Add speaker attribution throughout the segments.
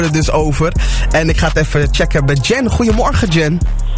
Speaker 1: er dus over. En ik ga het even checken bij Jen. Goedemorgen, Jen.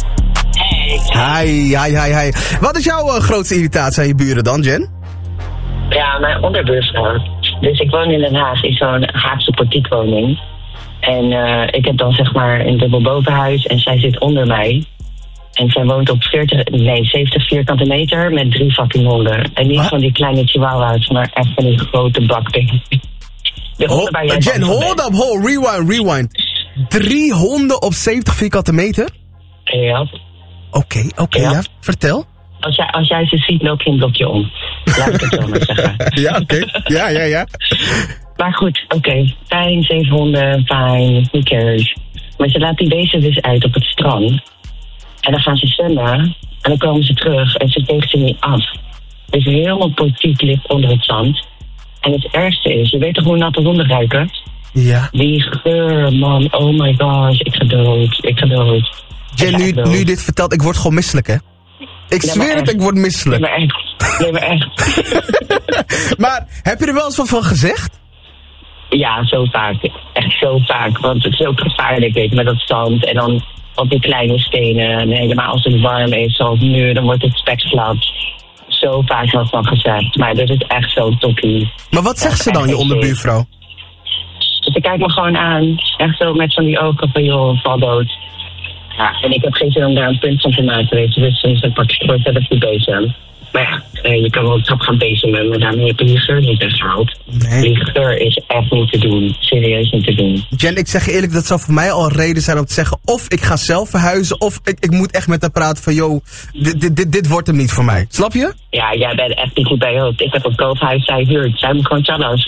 Speaker 1: Hi. Wat is jouw grootste irritatie aan je buren dan, Jen?
Speaker 2: Ja, mijn onderbuurvrouw. Dus ik woon in Den Haag in zo'n Haagse portiekwoning. En ik heb dan zeg maar een dubbel bovenhuis en zij zit onder mij. En zij woont op 70 vierkante meter met 3 fucking honden. En niet van die kleine chihuahuas, maar echt van die grote bakdingen.
Speaker 1: Jen, hold up, rewind. 3 honden op 70 vierkante meter?
Speaker 2: Ja.
Speaker 1: Oké, ja. Vertel.
Speaker 2: Als jij ze ziet, loop je een blokje om. Laat ik het zo maar zeggen.
Speaker 1: Ja, oké. Ja.
Speaker 2: Maar goed, oké. Fijn, 7 honden, fijn, who cares. Maar ze laat die beesten dus uit op het strand. En dan gaan ze zwemmen. En dan komen ze terug en ze tegen ze niet af. Dus helemaal portiek ligt onder het zand. En het ergste is, je weet toch hoe natte honden ruiken?
Speaker 1: Ja.
Speaker 2: Die geur, man. Oh my gosh, ik ga dood.
Speaker 1: Jen, nu je dit vertelt, ik word gewoon misselijk, hè? Ik zweer het, ik word misselijk.
Speaker 2: Nee, maar echt.
Speaker 1: Maar, heb je er wel eens wat van gezegd?
Speaker 2: Ja, zo vaak. Echt zo vaak. Want het is ook gevaarlijk, weet je, met dat zand. En dan op die kleine stenen. En helemaal als het warm is, zoals nu, dan wordt het spekglad. Zo vaak wat van gezegd. Maar dat is echt zo toppie.
Speaker 1: Maar wat zegt ze dan, je onderbuurvrouw?
Speaker 2: Ze kijkt me gewoon aan. Echt zo met van die ogen van, joh, val dood. Ja, en ik heb geen zin om daar een punt van te maken, weet je. Dus dan pak ik gewoon verder die bezem. Maar ja, je kan wel een trap gaan bezemen, maar daarmee heb je die geur niet weggehaald.
Speaker 1: Nee.
Speaker 2: Die geur is echt niet te doen. Serieus niet te doen.
Speaker 1: Jen, ik zeg je eerlijk, dat zou voor mij al een reden zijn om te zeggen... of ik ga zelf verhuizen, of ik moet echt met haar praten van... joh, dit wordt hem niet voor mij. Snap je?
Speaker 2: Ja, jij bent echt niet goed bij je hoofd. Ik heb een koophuis, zij huurt. Zij moet gewoon challenge.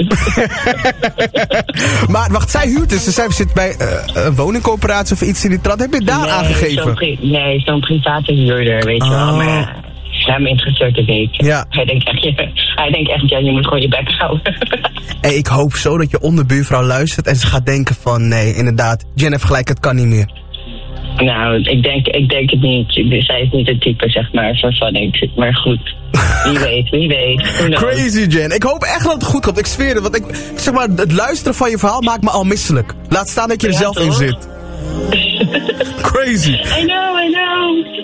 Speaker 1: Maar wacht, zij huurt dus. Zij zit bij een woningcoöperatie of iets in die trant. Heb je daar aangegeven?
Speaker 2: Zo'n private huurder, weet je wel. Maar hem interesseert het niet.
Speaker 1: Ja.
Speaker 2: Hij denkt echt, ja, je moet gewoon je bek houden.
Speaker 1: Hey, ik hoop zo dat je onderbuurvrouw luistert en ze gaat denken van... nee, inderdaad, Jen heeft gelijk, het kan niet meer.
Speaker 2: Nou, ik denk het niet. Zij is niet het type, zeg maar, van ik. Maar goed, wie weet.
Speaker 1: Crazy, Jen. Ik hoop echt dat het goed komt. Ik zweer het, want zeg maar, het luisteren van je verhaal maakt me al misselijk. Laat staan dat je er zelf in zit. Crazy.
Speaker 2: I know.